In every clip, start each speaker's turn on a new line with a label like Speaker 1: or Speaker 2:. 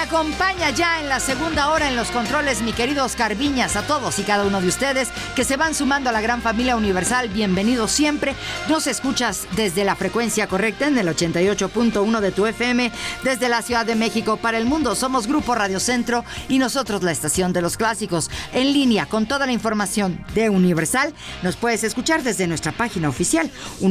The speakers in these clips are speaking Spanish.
Speaker 1: acompaña ya en la segunda hora en los controles, mi querido Oscar Viñas. A todos y cada uno de ustedes que se van sumando a la gran familia Universal, bienvenidos siempre. Nos escuchas desde la frecuencia correcta en el 88.1 de tu FM, desde la Ciudad de México para el mundo. Somos Grupo Radio Centro y nosotros la estación de los clásicos. En línea con toda la información de Universal, nos puedes escuchar desde nuestra página oficial,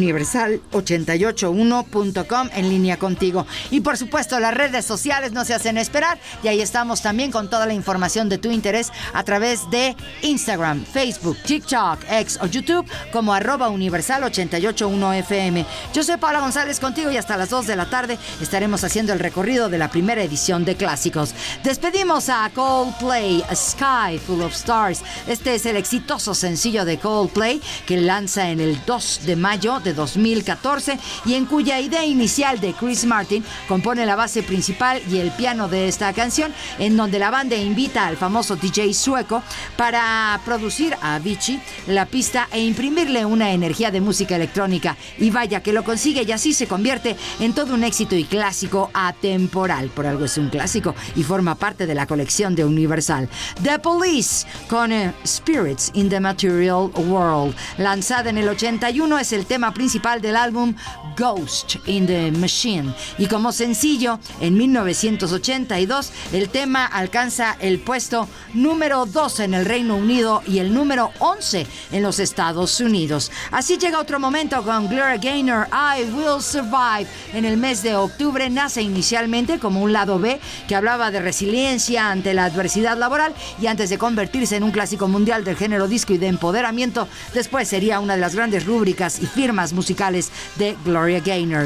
Speaker 1: universal881.com, en línea contigo. Y por supuesto, las redes sociales no se hacen esperar, y ahí estamos también con toda la información de tu interés a través de Instagram, Facebook, TikTok, X o YouTube como @universal881fm. Yo soy Paula González contigo y hasta las 2 de la tarde estaremos haciendo el recorrido de la primera edición de Clásicos. Despedimos a Coldplay, A Sky Full of Stars. Este es el exitoso sencillo de Coldplay que lanza en el 2 de mayo de 2014 y en cuya idea inicial de Chris Martin compone la base principal y el piano de esta canción, en donde la banda invita al famoso DJ sueco para producir a Avicii la pista e imprimirle una energía de música electrónica, y vaya que lo consigue, y así se convierte en todo un éxito y clásico atemporal. Por algo es un clásico y forma parte de la colección de Universal. The Police con Spirits in the Material World, lanzada en el 81, es el tema principal del álbum Ghost in the Machine, y como sencillo en 1982 el tema alcanza el puesto número 12 en el Reino Unido y el número 11 en los Estados Unidos. Así llega otro momento con Gloria Gaynor, I Will Survive. En el mes de octubre nace inicialmente como un lado B que hablaba de resiliencia ante la adversidad laboral, y antes de convertirse en un clásico mundial del género disco y de empoderamiento, después sería una de las grandes rúbricas y firmas musicales de Gloria Gaynor,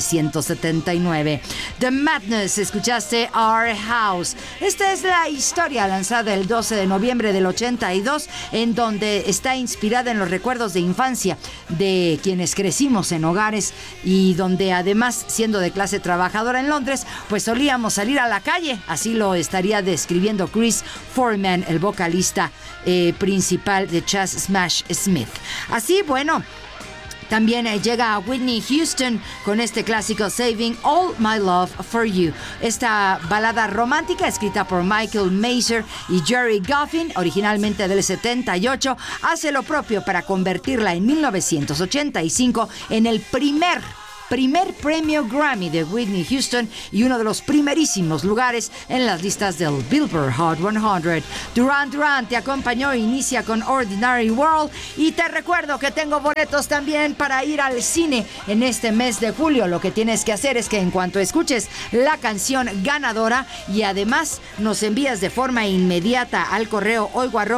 Speaker 1: 1979. The Madness, escuchaste Our House. Esta es la historia lanzada el 12 de noviembre del 82, en donde está inspirada en los recuerdos de infancia de quienes crecimos en hogares y donde además, siendo de clase trabajadora en Londres, pues solíamos salir a la calle. Así lo estaría describiendo Chris Foreman, el vocalista principal de Chas Smash Smith. Así, bueno, también llega a Whitney Houston con este clásico Saving All My Love for You. Esta balada romántica escrita por Michael Mazer y Jerry Goffin, originalmente del 78, hace lo propio para convertirla en 1985 en el primer premio Grammy de Whitney Houston y uno de los primerísimos lugares en las listas del Billboard Hot 100. Duran Duran te acompañó, inicia con Ordinary World, y te recuerdo que tengo boletos también para ir al cine en este mes de julio. Lo que tienes que hacer es que en cuanto escuches la canción ganadora y además nos envías de forma inmediata al correo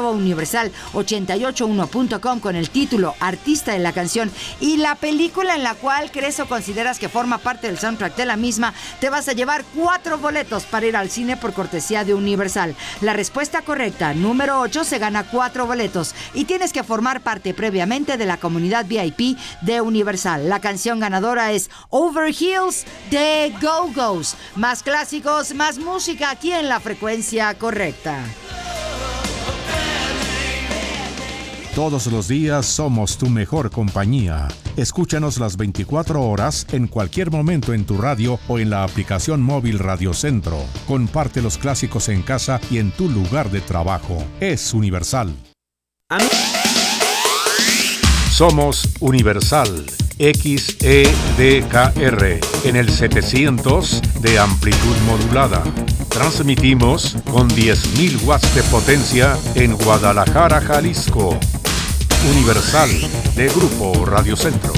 Speaker 1: oigo@universal881.com con el título, artista de la canción y la película en la cual crees o consideras que forma parte del soundtrack de la misma, te vas a llevar 4 boletos para ir al cine por cortesía de Universal. La respuesta correcta, número 8, se gana 4 boletos y tienes que formar parte previamente de la comunidad VIP de Universal. La canción ganadora es Over Hills de Go-Go's. Más clásicos, más música aquí en la frecuencia correcta.
Speaker 2: Todos los días somos tu mejor compañía. Escúchanos las 24 horas en cualquier momento en tu radio o en la aplicación móvil Radio Centro. Comparte los clásicos en casa y en tu lugar de trabajo. Es Universal. Somos Universal XEDKR en el 700 de amplitud modulada. Transmitimos con 10.000 watts de potencia en Guadalajara, Jalisco. Universal, de Grupo Radio Centro.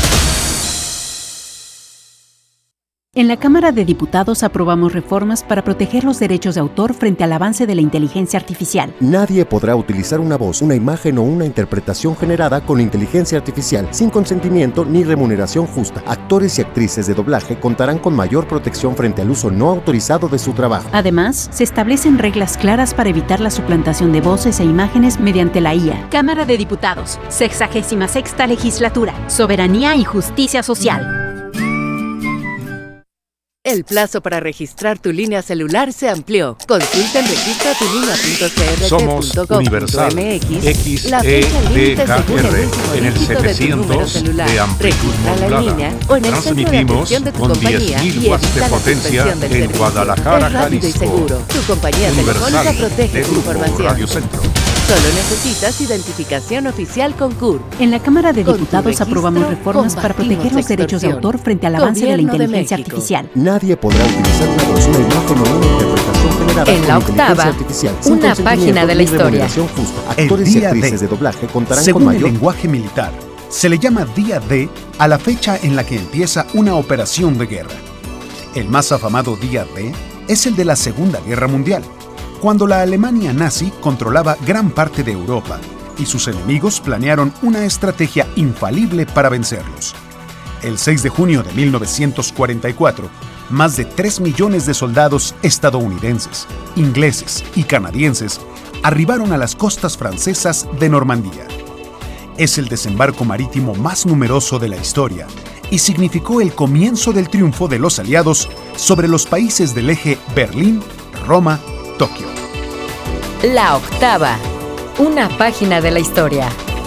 Speaker 3: En la Cámara de Diputados aprobamos reformas para proteger los derechos de autor frente al avance de la inteligencia artificial.
Speaker 4: Nadie podrá utilizar una voz, una imagen o una interpretación generada con inteligencia artificial sin consentimiento ni remuneración justa. Actores y actrices de doblaje contarán con mayor protección frente al uso no autorizado de su trabajo.
Speaker 3: Además, se establecen reglas claras para evitar la suplantación de voces e imágenes mediante la IA. Cámara de Diputados, 66ª Legislatura, Soberanía y Justicia Social.
Speaker 5: El plazo para registrar tu línea celular se amplió. Consulta en registratulinea.crt.gov.mx
Speaker 2: Universal
Speaker 5: la fecha límite según el último
Speaker 2: en el
Speaker 5: dígito de tu número
Speaker 2: 700
Speaker 5: celular.
Speaker 2: de amplitud
Speaker 5: Regístrala en
Speaker 2: modulada.
Speaker 5: línea o en el centro de
Speaker 2: Transmitimos
Speaker 5: atención de tu
Speaker 2: con
Speaker 5: compañía
Speaker 2: 10.000
Speaker 5: y
Speaker 2: watts de
Speaker 5: evita la
Speaker 2: potencia
Speaker 5: suspensión del
Speaker 2: en
Speaker 5: servicio.
Speaker 2: Guadalajara,
Speaker 5: Es rápido y
Speaker 2: Jalisco.
Speaker 5: seguro. Tu compañía telefónica
Speaker 2: Universal
Speaker 5: protege
Speaker 2: de
Speaker 5: tu
Speaker 2: Grupo
Speaker 5: información.
Speaker 2: Radio Centro.
Speaker 5: Solo necesitas identificación oficial con CUR.
Speaker 3: En la Cámara de
Speaker 5: Con tu
Speaker 3: Diputados
Speaker 5: registro,
Speaker 3: aprobamos reformas para proteger
Speaker 5: combatimos
Speaker 3: los derechos de
Speaker 5: extorsión.
Speaker 3: autor frente al avance de la
Speaker 5: Gobierno de
Speaker 3: inteligencia
Speaker 5: México.
Speaker 3: artificial.
Speaker 4: Nadie podrá utilizar una voz, una imagen o una interpretación generada
Speaker 6: En la
Speaker 4: con
Speaker 6: octava,
Speaker 4: inteligencia artificial sin
Speaker 6: una
Speaker 4: consentimiento
Speaker 6: página de la
Speaker 4: ni
Speaker 6: historia.
Speaker 4: remuneración justa.
Speaker 7: El
Speaker 4: Actores y
Speaker 7: día
Speaker 4: actrices
Speaker 7: D.
Speaker 4: de doblaje contarán
Speaker 7: Según
Speaker 4: con
Speaker 7: el
Speaker 4: mayor
Speaker 7: lenguaje militar, se le llama Día D a la fecha en la que empieza una operación de guerra. El más afamado Día D es el de la Segunda Guerra Mundial, cuando la Alemania nazi controlaba gran parte de Europa y sus enemigos planearon una estrategia infalible para vencerlos. El 6 de junio de 1944, más de 3 millones de soldados estadounidenses, ingleses y canadienses arribaron a las costas francesas de Normandía. Es el desembarco marítimo más numeroso de la historia y significó el comienzo del triunfo de los aliados sobre los países del eje Berlín, Roma, Tokio.
Speaker 6: La octava, una página de la historia.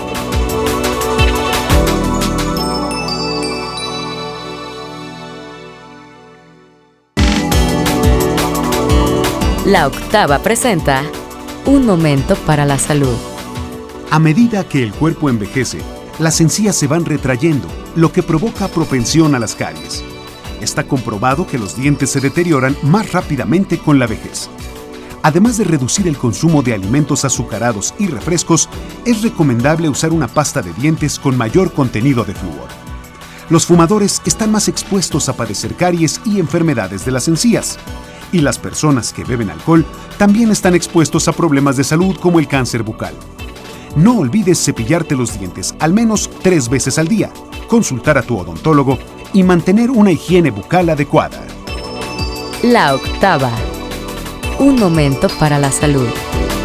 Speaker 6: La octava presenta un momento para la salud.
Speaker 7: A medida que el cuerpo envejece, las encías se van retrayendo, lo que provoca propensión a las caries. Está comprobado que los dientes se deterioran más rápidamente con la vejez. Además de reducir el consumo de alimentos azucarados y refrescos, es recomendable usar una pasta de dientes con mayor contenido de flúor. Los fumadores están más expuestos a padecer caries y enfermedades de las encías. Y las personas que beben alcohol también están expuestos a problemas de salud como el cáncer bucal. No olvides cepillarte los dientes al menos 3 veces al día, consultar a tu odontólogo y mantener una higiene bucal adecuada.
Speaker 6: La octava, un momento para la salud.